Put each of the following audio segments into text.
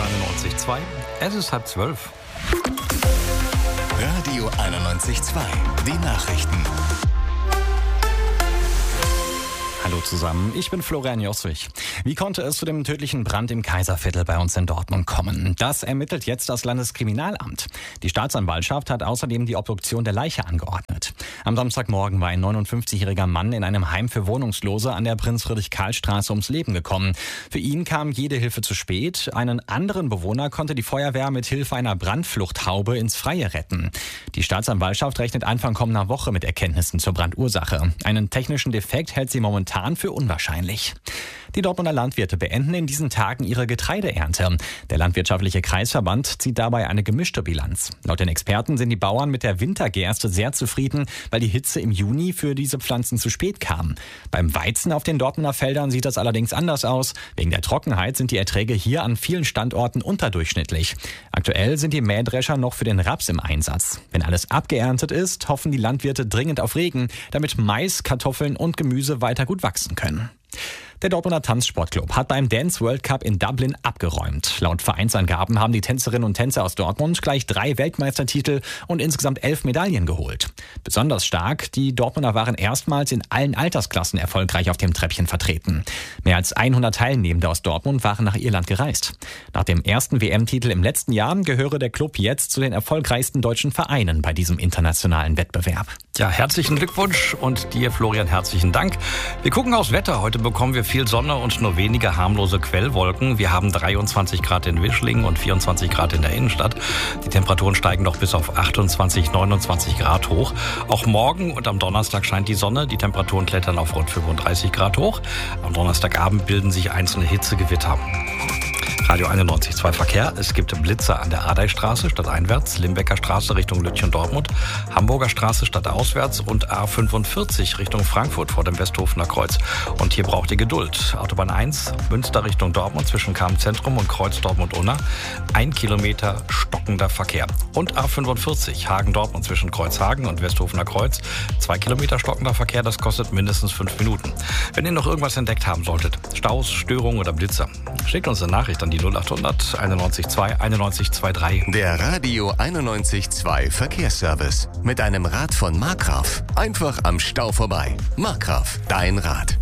91,2. Es ist 11:30. Radio 91,2. Die Nachrichten. Hallo zusammen, ich bin Florian Josswig. Wie konnte es zu dem tödlichen Brand im Kaiserviertel bei uns in Dortmund kommen? Das ermittelt jetzt das Landeskriminalamt. Die Staatsanwaltschaft hat außerdem die Obduktion der Leiche angeordnet. Am Samstagmorgen war ein 59-jähriger Mann in einem Heim für Wohnungslose an der Prinz-Friedrich-Karl-Straße ums Leben gekommen. Für ihn kam jede Hilfe zu spät. Einen anderen Bewohner konnte die Feuerwehr mit Hilfe einer Brandfluchthaube ins Freie retten. Die Staatsanwaltschaft rechnet Anfang kommender Woche mit Erkenntnissen zur Brandursache. Einen technischen Defekt hält sie momentan für unwahrscheinlich. Die Dortmunder Landwirte beenden in diesen Tagen ihre Getreideernte. Der Landwirtschaftliche Kreisverband zieht dabei eine gemischte Bilanz. Laut den Experten sind die Bauern mit der Wintergerste sehr zufrieden, weil die Hitze im Juni für diese Pflanzen zu spät kam. Beim Weizen auf den Dortmunder Feldern sieht das allerdings anders aus. Wegen der Trockenheit sind die Erträge hier an vielen Standorten unterdurchschnittlich. Aktuell sind die Mähdrescher noch für den Raps im Einsatz. Wenn alles abgeerntet ist, hoffen die Landwirte dringend auf Regen, damit Mais, Kartoffeln und Gemüse weiter gut wachsen können. Der Dortmunder Tanzsportclub hat beim Dance World Cup in Dublin abgeräumt. Laut Vereinsangaben haben die Tänzerinnen und Tänzer aus Dortmund gleich 3 Weltmeistertitel und insgesamt 11 Medaillen geholt. Besonders stark, die Dortmunder waren erstmals in allen Altersklassen erfolgreich auf dem Treppchen vertreten. Mehr als 100 Teilnehmende aus Dortmund waren nach Irland gereist. Nach dem ersten WM-Titel im letzten Jahr gehöre der Club jetzt zu den erfolgreichsten deutschen Vereinen bei diesem internationalen Wettbewerb. Ja, herzlichen Glückwunsch und dir, Florian, herzlichen Dank. Wir gucken aufs Wetter. Heute bekommen wir viel Sonne und nur wenige harmlose Quellwolken. Wir haben 23 Grad in Wischlingen und 24 Grad in der Innenstadt. Die Temperaturen steigen noch bis auf 28, 29 Grad hoch. Auch morgen und am Donnerstag scheint die Sonne. Die Temperaturen klettern auf rund 35 Grad hoch. Am Donnerstagabend bilden sich einzelne Hitzegewitter. Radio 91,2 Verkehr. Es gibt Blitzer an der Ardeistraße stadteinwärts, Limbecker Straße Richtung Lütchen-Dortmund, Hamburger Straße stadtauswärts und A45 Richtung Frankfurt vor dem Westhofener Kreuz. Und hier braucht ihr Geduld. Autobahn 1, Münster Richtung Dortmund zwischen Cham-Zentrum und Kreuz Dortmund-Unna. 1 Kilometer stockender Verkehr. Und A45 Hagen-Dortmund zwischen Kreuzhagen und Westhofener Kreuz. 2 Kilometer stockender Verkehr, das kostet mindestens 5 Minuten. Wenn ihr noch irgendwas entdeckt haben solltet, Staus, Störungen oder Blitzer, schickt uns eine Nachricht an die 0800 91,2 91,23. Der Radio 91,2 Verkehrsservice. Mit einem Rad von Markgraf. Einfach am Stau vorbei. Markgraf, dein Rad.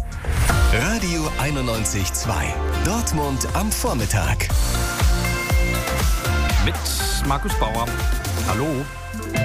Radio 91,2. Dortmund am Vormittag. Mit Markus Bauer. Hallo.